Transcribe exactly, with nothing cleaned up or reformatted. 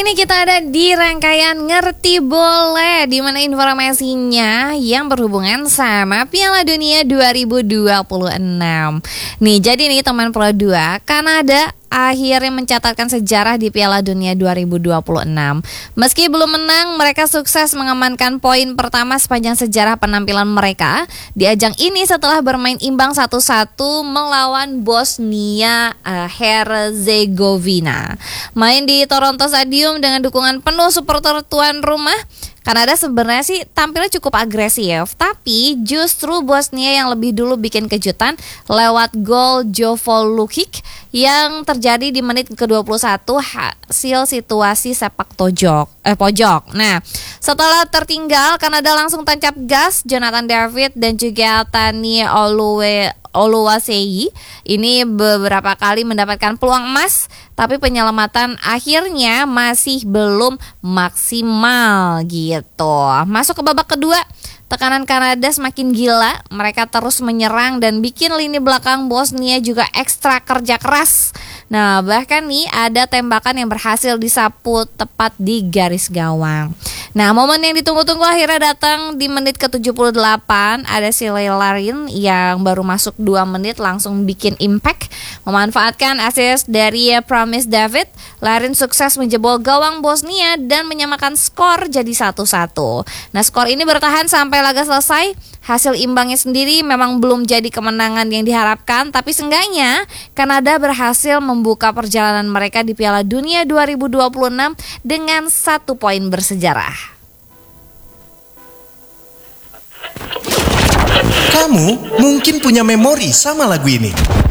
Kali ini kita ada di rangkaian Ngerti Boleh, di mana informasinya yang berhubungan sama Piala Dunia dua ribu dua puluh enam. Nih, jadi nih teman Pro dua, Kanada akhirnya mencatatkan sejarah di Piala Dunia dua ribu dua puluh enam. Meski belum menang, mereka sukses mengamankan poin pertama sepanjang sejarah penampilan mereka di ajang ini setelah bermain imbang satu satu melawan Bosnia uh, Herzegovina. Main di Toronto Stadium dengan dukungan penuh supporter tuan rumah. Kanada sebenarnya sih tampilnya cukup agresif, tapi justru Bosnia yang lebih dulu bikin kejutan lewat gol Jovo Lukic yang terjadi di menit ke dua puluh satu hasil situasi sepak tojok, eh, pojok. Nah, setelah tertinggal, Kanada langsung tancap gas. Jonathan David dan juga Tani Oluwe Oluwaseyi ini beberapa kali mendapatkan peluang emas, tapi penyelamatan akhirnya masih belum maksimal gitu. Masuk ke babak kedua, tekanan Kanada semakin gila. Mereka terus menyerang dan bikin lini belakang Bosnia juga ekstra kerja keras. Nah, bahkan nih ada tembakan yang berhasil disapu tepat di garis gawang. Nah, momen yang ditunggu-tunggu akhirnya datang di menit ke tujuh puluh delapan. Ada si Larin yang baru masuk dua menit langsung bikin impact. Memanfaatkan assist dari Promise David, Larin sukses menjebol gawang Bosnia dan menyamakan skor jadi satu satu. Nah, skor ini bertahan sampai laga selesai. Hasil imbangnya sendiri memang belum jadi kemenangan yang diharapkan, tapi seenggaknya Kanada berhasil membuka perjalanan mereka di Piala Dunia dua ribu dua puluh enam dengan satu poin bersejarah. Kamu mungkin punya memori sama lagu ini.